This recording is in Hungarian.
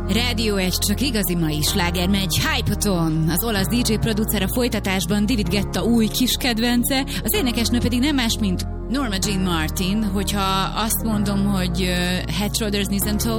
Rádió egy csak igazi mai sláger megy, Hypaton. Az olasz DJ producer a folytatásban David Guetta új kis kedvence, az énekesnő pedig nem más, mint Norma Jean Martin. Hogyha azt mondom, hogy Head, Shoulders, Knees and Toes,